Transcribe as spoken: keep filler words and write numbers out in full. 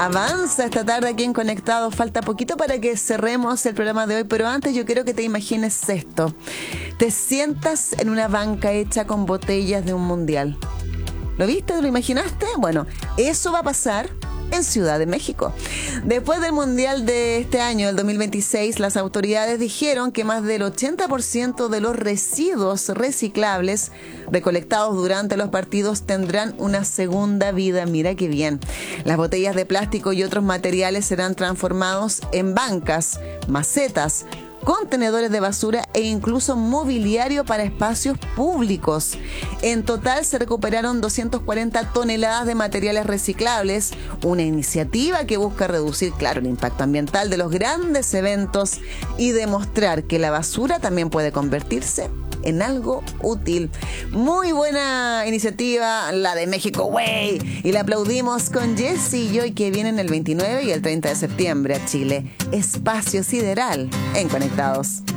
Avanza esta tarde aquí en Conectados. Falta poquito para que cerremos el programa de hoy, pero antes yo quiero que te imagines esto. Te sientas en una banca hecha con botellas de un mundial. ¿Lo viste? ¿Lo imaginaste? Bueno, eso va a pasar en Ciudad de México. Después del Mundial de este año, el dos mil veintiséis, las autoridades dijeron que más del ochenta por ciento de los residuos reciclables recolectados durante los partidos tendrán una segunda vida. Mira qué bien. Las botellas de plástico y otros materiales serán transformados en bancas, macetas, contenedores de basura e incluso mobiliario para espacios públicos. En total se recuperaron doscientas cuarenta toneladas de materiales reciclables, una iniciativa que busca reducir, claro, el impacto ambiental de los grandes eventos y demostrar que la basura también puede convertirse en algo útil. Muy buena iniciativa la de México, güey. Y la aplaudimos con Jessie y Joy, que vienen el veintinueve y el treinta de septiembre a Chile. Espacio Sideral en Conectados.